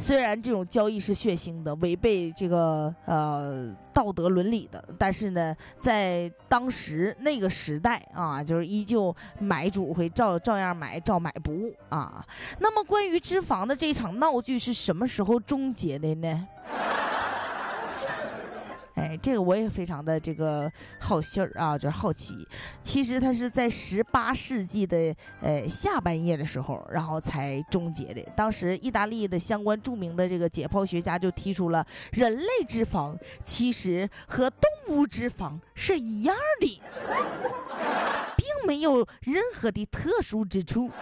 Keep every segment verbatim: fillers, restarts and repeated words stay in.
虽然这种交易是血腥的，违背这个呃道德伦理的，但是呢，在当时那个时代啊，就是依旧买主会照照样买，照买不误啊。那么关于脂肪的这场闹剧是什么时候终结的呢？哎，这个我也非常的这个好信儿啊，就是好奇。其实它是在十八世纪的呃下半叶的时候，然后才终结的。当时意大利的相关著名的这个解剖学家就提出了，人类脂肪其实和动物脂肪是一样的，并没有任何的特殊之处。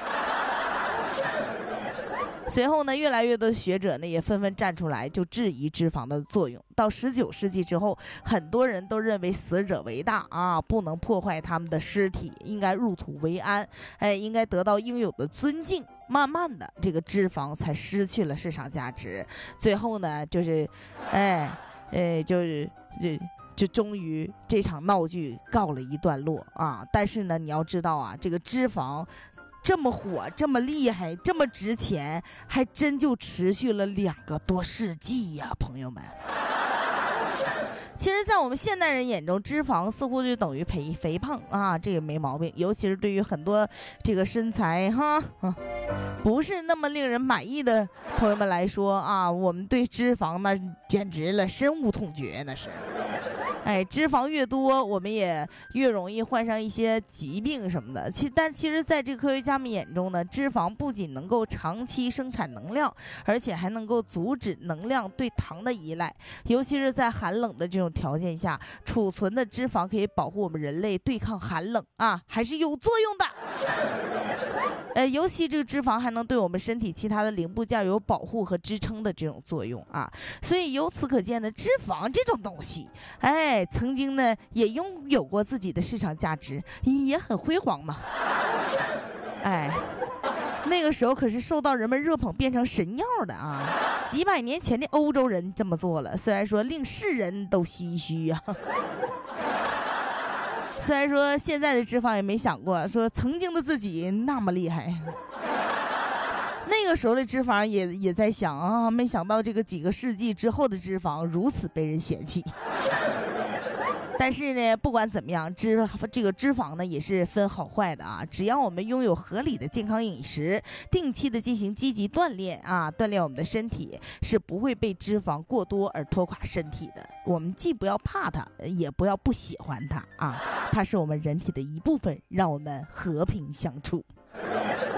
随后呢，越来越多的学者呢也纷纷站出来，就质疑脂肪的作用。到十九世纪之后，很多人都认为死者为大啊，不能破坏他们的尸体，应该入土为安，哎，应该得到应有的尊敬。慢慢的，这个脂肪才失去了市场价值。最后呢，就是，哎，哎，就是这。就终于这场闹剧告了一段落啊！但是呢，你要知道啊，这个脂肪这么火，这么厉害，这么值钱，还真就持续了两个多世纪呀，朋友们。其实，在我们现代人眼中，脂肪似乎就等于肥肥胖啊，这个没毛病。尤其是对于很多这个身材哈、啊、不是那么令人满意的朋友们来说啊，我们对脂肪那简直了深恶痛绝，那是。哎，脂肪越多，我们也越容易患上一些疾病什么的。其但其实，在这个科学家们眼中呢，脂肪不仅能够长期生产能量，而且还能够阻止能量对糖的依赖。尤其是在寒冷的这种条件下，储存的脂肪可以保护我们人类对抗寒冷啊，还是有作用的。呃，尤其这个脂肪还能对我们身体其他的零部件有保护和支撑的这种作用啊，所以由此可见呢，脂肪这种东西，哎，曾经呢也拥有过自己的市场价值，也很辉煌嘛。哎，那个时候可是受到人们热捧，变成神药的啊！几百年前的欧洲人这么做了，虽然说令世人都唏嘘呀、啊。虽然说现在的脂肪也没想过，说曾经的自己那么厉害，那个时候的脂肪也也在想啊，没想到这个几个世纪之后的脂肪如此被人嫌弃。但是呢，不管怎么样，脂这个脂肪呢也是分好坏的啊。只要我们拥有合理的健康饮食，定期的进行积极锻炼啊，锻炼我们的身体，是不会被脂肪过多而拖垮身体的。我们既不要怕它，也不要不喜欢它啊，它是我们人体的一部分，让我们和平相处。